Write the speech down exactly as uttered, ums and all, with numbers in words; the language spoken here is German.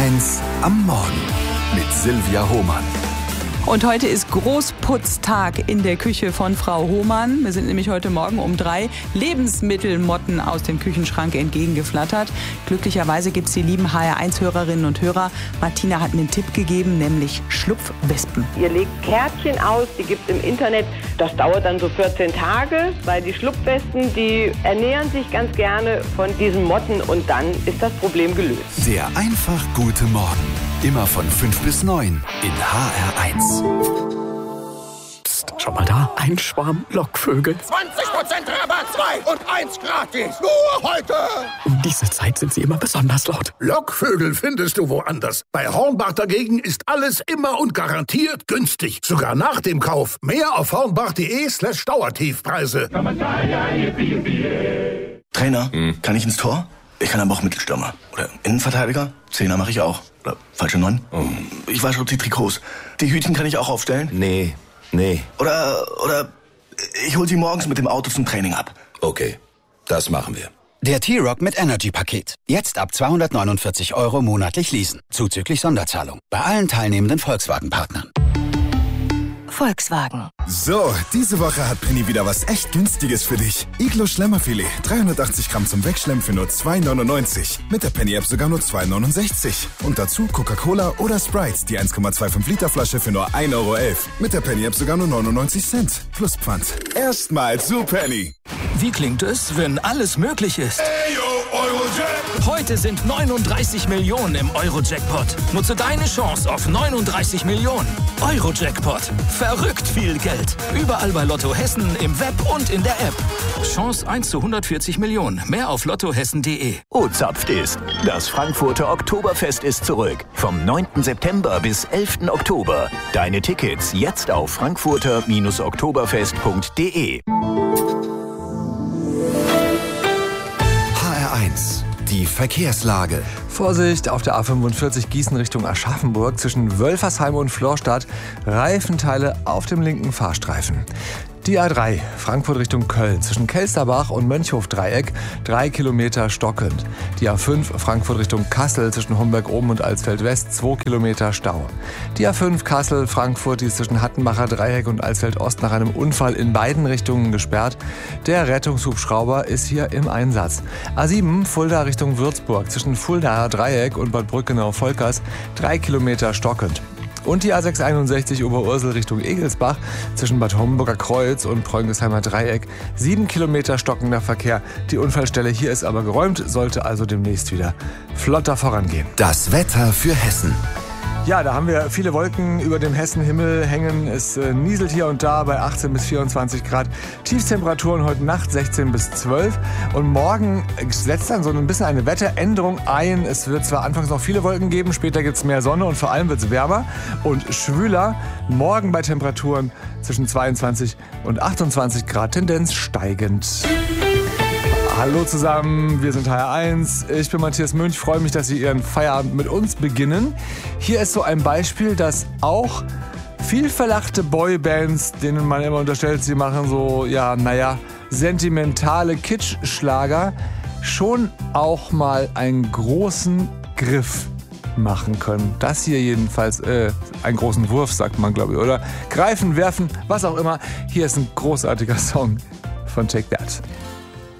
eins am Morgen mit Silvia Hohmann. Und heute ist Großputztag in der Küche von Frau Hohmann. Wir sind nämlich heute Morgen um drei Lebensmittelmotten aus dem Küchenschrank entgegengeflattert. Glücklicherweise gibt es die lieben H R eins Hörerinnen und Hörer. Martina hat mir einen Tipp gegeben, nämlich Schlupfwespen. Ihr legt Kärtchen aus, die gibt es im Internet. Das dauert dann so vierzehn Tage, weil die Schlupfwespen, die ernähren sich ganz gerne von diesen Motten und dann ist das Problem gelöst. Der einfach gute Morgen. Immer von fünf bis neun in H R eins. Psst, schau mal da. Ein Schwarm Lockvögel. zwanzig Prozent Rabatt, zwei und eins gratis. Nur heute. Um diese Zeit sind sie immer besonders laut. Lockvögel findest du woanders. Bei Hornbach dagegen ist alles immer und garantiert günstig. Sogar nach dem Kauf. Mehr auf hornbach.de slash Dauertiefpreise. Trainer, hm. kann ich ins Tor? Ich kann aber auch Mittelstürmer. Oder Innenverteidiger. Zehner mache ich auch. Oder falsche Neun. Oh. Ich wasche die Trikots. Die Hütchen kann ich auch aufstellen. Nee, nee. Oder, oder ich hol sie morgens mit dem Auto zum Training ab. Okay, das machen wir. Der T-Rock mit Energy-Paket. Jetzt ab zweihundertneunundvierzig Euro monatlich leasen. Zuzüglich Sonderzahlung. Bei allen teilnehmenden Volkswagen-Partnern. Volkswagen. So, diese Woche hat Penny wieder was echt Günstiges für dich. Iglo Schlemmerfilet, dreihundertachtzig Gramm zum Wegschlemmen für nur zwei neunundneunzig. Mit der Penny-App sogar nur zwei neunundsechzig. Und dazu Coca-Cola oder Sprite, die eins Komma fünfundzwanzig Liter Flasche für nur ein Euro elf. Mit der Penny-App sogar nur neunundneunzig Cent. Plus Pfand. Erstmal zu Penny. Wie klingt es, wenn alles möglich ist? Ey, yo, Eurojackpot! Heute sind neununddreißig Millionen im Euro-Jackpot. Nutze deine Chance auf neununddreißig Millionen. Euro-Jackpot. Verrückt viel Geld. Überall bei Lotto Hessen, im Web und in der App. Chance eins zu hundertvierzig Millionen. Mehr auf lottohessen punkt de. O-Zapft ist. Das Frankfurter Oktoberfest ist zurück. Vom neunten September bis elften Oktober. Deine Tickets jetzt auf frankfurter oktoberfest punkt de. H R eins. Die Verkehrslage. Vorsicht auf der A fünfundvierzig Gießen Richtung Aschaffenburg zwischen Wölfersheim und Florstadt. Reifenteile auf dem linken Fahrstreifen. Die A drei Frankfurt Richtung Köln zwischen Kelsterbach und Mönchhof-Dreieck drei Kilometer stockend. Die A fünf Frankfurt Richtung Kassel zwischen Homberg-Oben und Alsfeld-West zwei Kilometer Stau. Die A fünf Kassel-Frankfurt, die ist zwischen Hattenbacher Dreieck und Alsfeld-Ost nach einem Unfall in beiden Richtungen gesperrt. Der Rettungshubschrauber ist hier im Einsatz. A sieben Fulda Richtung Würzburg zwischen Fuldaer Dreieck und Bad Brückenau-Volkers drei Kilometer stockend. Und die A sechshunderteinundsechzig Oberursel Richtung Egelsbach zwischen Bad Homburger Kreuz und Preungesheimer Dreieck. Sieben Kilometer stockender Verkehr. Die Unfallstelle hier ist aber geräumt, sollte also demnächst wieder flotter vorangehen. Das Wetter für Hessen. Ja, da haben wir viele Wolken über dem Hessenhimmel hängen. Es äh, nieselt hier und da bei achtzehn bis vierundzwanzig Grad. Tiefstemperaturen heute Nacht sechzehn bis zwölf. Und morgen setzt dann so ein bisschen eine Wetteränderung ein. Es wird zwar anfangs noch viele Wolken geben, später gibt es mehr Sonne und vor allem wird es wärmer und schwüler. Morgen bei Temperaturen zwischen zweiundzwanzig und achtundzwanzig Grad, Tendenz steigend. Hallo zusammen, wir sind H R eins. Ich bin Matthias Münch, freue mich, dass Sie Ihren Feierabend mit uns beginnen. Hier ist so ein Beispiel, dass auch vielverlachte Boybands, denen man immer unterstellt, sie machen so, ja, naja, sentimentale Kitschschlager, schon auch mal einen großen Griff machen können. Das hier jedenfalls, äh, einen großen Wurf, sagt man, glaube ich, oder? Greifen, werfen, was auch immer. Hier ist ein großartiger Song von Take That.